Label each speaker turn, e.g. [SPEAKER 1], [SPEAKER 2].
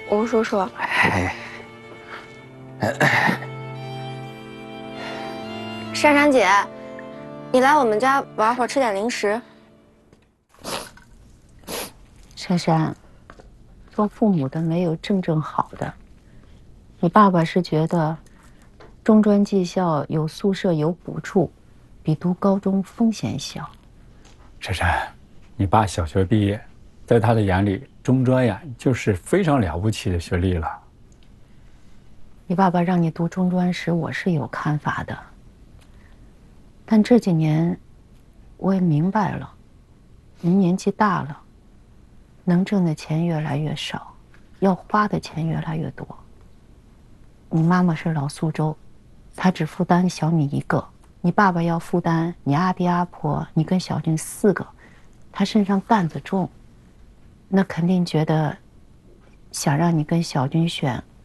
[SPEAKER 1] 吴叔叔，
[SPEAKER 2] 哎，
[SPEAKER 1] 珊珊姐，你来我们家玩会儿，吃点零食。
[SPEAKER 3] 珊珊，做父母的没有正好的。你爸爸是觉得中专技校有宿舍有补助，比读高中风险小。
[SPEAKER 4] 珊珊，你爸小学毕业，在他的眼里，中专呀就是非常了不起的学历了。
[SPEAKER 3] 你爸爸让你读中专时，我是有看法的。但这几年，我也明白了，您年纪大了，能挣的钱越来越少，要花的钱越来越多。你妈妈是老苏州，她只负担小你一个，你爸爸要负担你阿爹阿婆，你跟小军4个，他身上担子重，那肯定觉得想让你跟小军选